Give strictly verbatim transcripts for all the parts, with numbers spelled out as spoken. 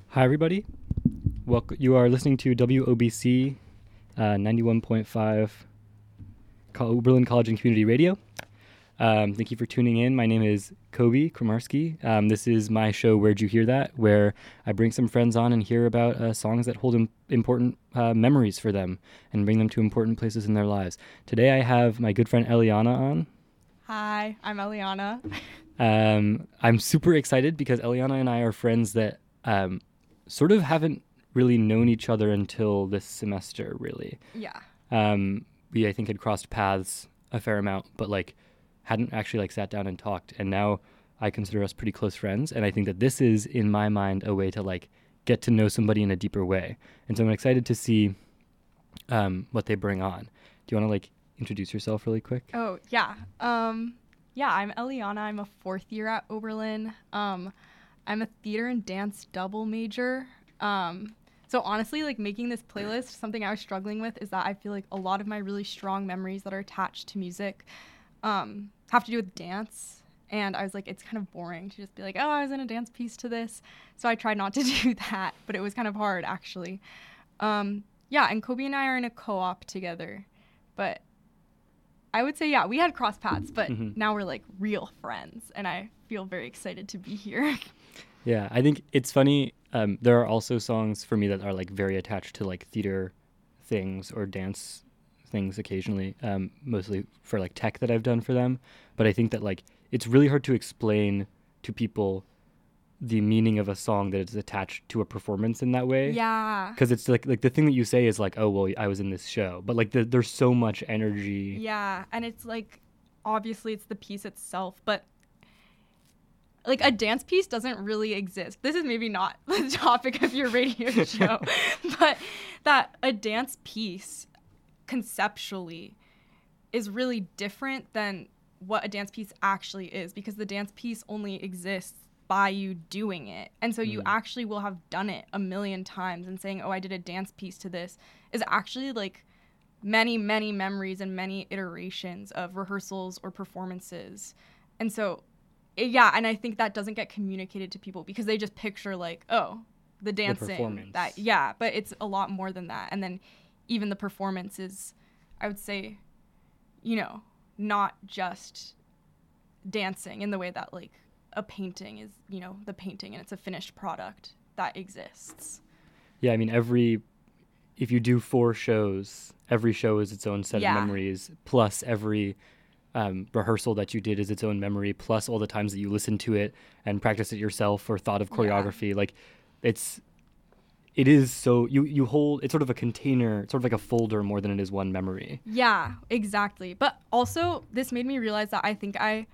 Hi, everybody. Welcome. You are listening to W O B C uh, ninety-one point five Oberlin College and Community Radio. Um, thank you for tuning in. My name is Kobe Kramarski. Um, this is my show, Where'd You Hear That?, where I bring some friends on and hear about uh, songs that hold im- important uh, memories for them and bring them to important places in their lives. Today I have my good friend Eliana on. Hi, I'm Eliana. Um, I'm super excited because Eliana and I are friends that um, sort of haven't really known each other until this semester, really. Yeah. Um, we, I think, had crossed paths a fair amount, but, like, hadn't actually, like, sat down and talked. And now I consider us pretty close friends. And I think that this is, in my mind, a way to, like, get to know somebody in a deeper way. And so I'm excited to see um, what they bring on. Do you want to, like, introduce yourself really quick? Oh, yeah. Um, yeah, I'm Eliana. I'm a fourth year at Oberlin. Um, I'm a theater and dance double major. Um, so honestly, like making this playlist, something I was struggling with is that I feel like a lot of my really strong memories that are attached to music um, have to do with dance. And I was like, it's kind of boring to just be like, oh, I was in a dance piece to this. So I tried not to do that, but it was kind of hard, actually. Um, yeah, and Kobe and I are in a co-op together. But I would say, yeah, we had cross paths, but Mm-hmm. now we're like real friends. And I feel very excited to be here. Yeah, I think it's funny. Um, there are also songs for me that are like very attached to like theater things or dance things occasionally, um, mostly for like tech that I've done for them. But I think that like it's really hard to explain to people the meaning of a song that is attached to a performance in that way. Yeah. Because it's like like the thing that you say is like, oh well, I was in this show, but like the, there's so much energy. Yeah. And it's like, obviously it's the piece itself, but like a dance piece doesn't really exist. This is maybe not the topic of your radio show, but that a dance piece conceptually is really different than what a dance piece actually is, because the dance piece only exists by you doing it. And so you Mm. actually will have done it a million times, and saying, oh, I did a dance piece to this is actually like many, many memories and many iterations of rehearsals or performances. And so yeah, and I think that doesn't get communicated to people because they just picture like, oh, the dancing, performance. that yeah, but it's a lot more than that. And then even the performance is, I would say, you know, not just dancing in the way that like a painting is, you know, the painting and it's a finished product that exists. Yeah, I mean every if you do four shows, every show is its own set Yeah. of memories, plus every um, rehearsal that you did is its own memory, plus all the times that you listened to it and practiced it yourself or thought of choreography. Yeah. Like it's, it is so, you, you hold, it's sort of a container, sort of like a folder more than it is one memory. Yeah, exactly. But also this made me realize that I think I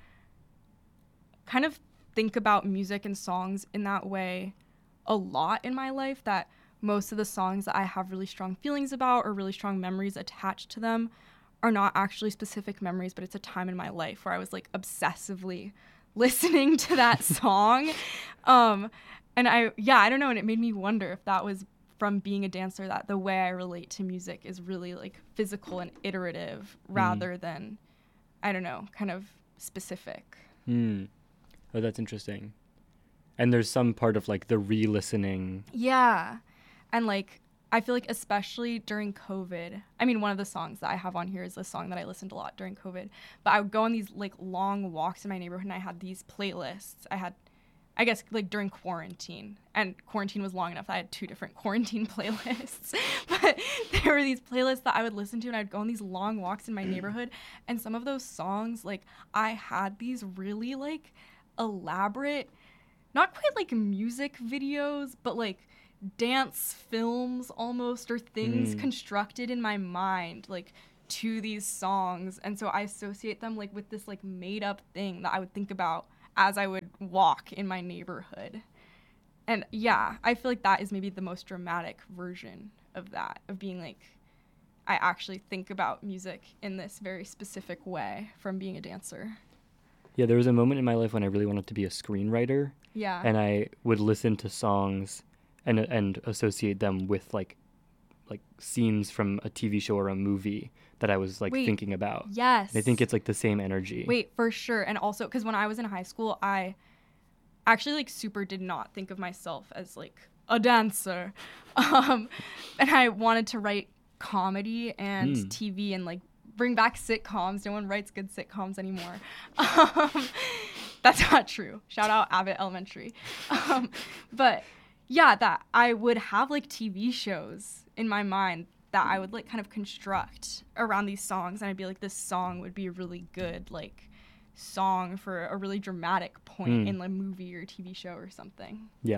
kind of think about music and songs in that way a lot in my life, that most of the songs that I have really strong feelings about or really strong memories attached to them are not actually specific memories, but it's a time in my life where I was like obsessively listening to that song. Um, and I, yeah, I don't know. And it made me wonder if that was from being a dancer, that the way I relate to music is really like physical and iterative rather mm. than, I don't know, kind of specific. Mm. Oh, that's interesting. And there's some part of like the re-listening. Yeah. And like, I feel like especially during COVID, I mean, one of the songs that I have on here is a song that I listened a lot during COVID, but I would go on these like long walks in my neighborhood and I had these playlists. I had, I guess like during quarantine, and quarantine was long enough that I had two different quarantine playlists, but there were these playlists that I would listen to and I'd go on these long walks in my neighborhood. And some of those songs, like I had these really like elaborate, not quite like music videos, but like dance films almost, or things mm. constructed in my mind like to these songs. And so I associate them like with this like made up thing that I would think about as I would walk in my neighborhood. And yeah, I feel like that is maybe the most dramatic version of that, of being like, I actually think about music in this very specific way from being a dancer. Yeah, there was a moment in my life when I really wanted to be a screenwriter. Yeah. And I would listen to songs and and associate them with like like scenes from a T V show or a movie that I was like Wait, thinking about. Yes. And I think it's like the same energy. Wait, for sure. And also because when I was in high school, I actually like super did not think of myself as like a dancer. Um, and I wanted to write comedy and Mm. T V and like bring back sitcoms. No one writes good sitcoms anymore. Um, that's not true. Shout out Abbott Elementary. Um, but yeah, that I would have like T V shows in my mind that I would like kind of construct around these songs. And I'd be like, this song would be a really good like song for a really dramatic point Mm. in a movie or T V show or something. Yeah.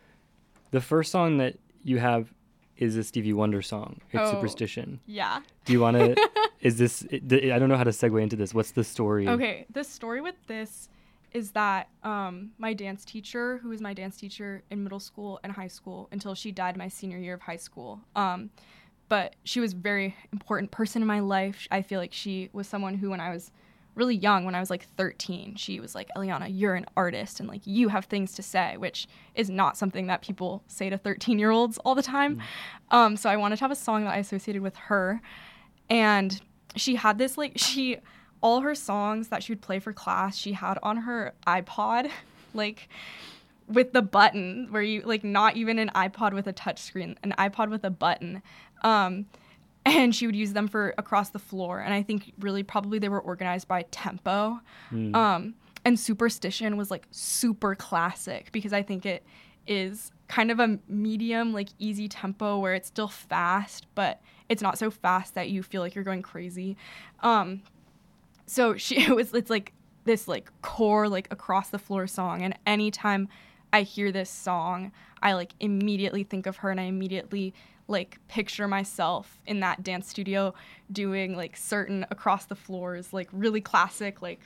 The first song that you have is a Stevie Wonder song. It's Oh. Superstition. Yeah. Do you want to, is this, I don't know how to segue into this. What's the story? Okay, the story with this is that um, my dance teacher, who was my dance teacher in middle school and high school until she died my senior year of high school, um, but she was a very important person in my life. I feel like she was someone who, when I was really young, when I was like thirteen, she was like, Eliana, you're an artist and like you have things to say, which is not something that people say to thirteen year olds all the time. Mm. Um, so I wanted to have a song that I associated with her. And she had this like, she, all her songs that she would play for class, she had on her iPod, like with the button where you like, not even an iPod with a touch screen, an iPod with a button. Um, And she would use them for Across the Floor. And I think really probably they were organized by tempo. Mm. Um, and Superstition was like super classic because I think it is kind of a medium, like easy tempo where it's still fast, but it's not so fast that you feel like you're going crazy. Um, so she it was it's like this like core like Across the Floor song. And anytime I hear this song, I like immediately think of her and I immediately like picture myself in that dance studio doing like certain Across the Floors, like really classic, like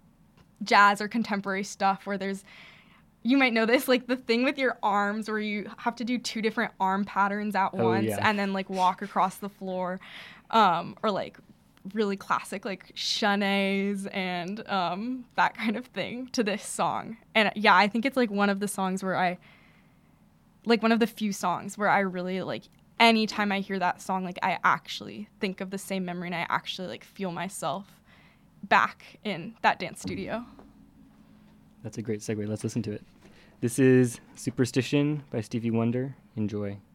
jazz or contemporary stuff where there's, you might know this, like the thing with your arms where you have to do two different arm patterns at oh, once yeah. and then like walk across the floor, um, or like really classic, like Shanays and um, that kind of thing to this song. And yeah, I think it's like one of the songs where I, like one of the few songs where I really like, anytime I hear that song, like I actually think of the same memory and I actually like feel myself back in that dance studio. That's a great segue. Let's listen to it. This is Superstition by Stevie Wonder. Enjoy.